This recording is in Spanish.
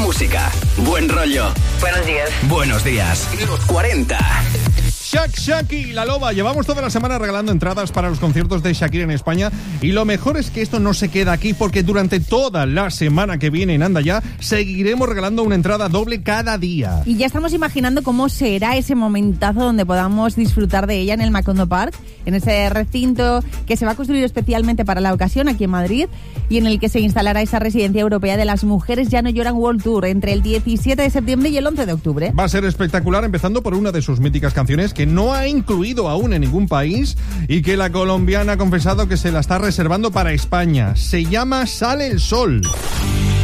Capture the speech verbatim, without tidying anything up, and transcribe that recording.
música, buen rollo. Buenos días. Buenos días. cuarenta. Shak, Shaki, La Loba. Llevamos toda la semana regalando entradas para los conciertos de Shakira en España y lo mejor es que esto no se queda aquí porque durante toda la semana que viene en Anda Ya seguiremos regalando una entrada doble cada día. Y ya estamos imaginando cómo será ese momentazo donde podamos disfrutar de ella en el Macondo Park, en ese recinto que se va a construir especialmente para la ocasión aquí en Madrid y en el que se instalará esa residencia europea de las mujeres Ya no lloran World Tour entre el diecisiete de septiembre y el once de octubre. Va a ser espectacular, empezando por una de sus míticas canciones que no ha incluido aún en ningún país y que la colombiana ha confesado que se la está reservando para España. Se llama Sale el Sol.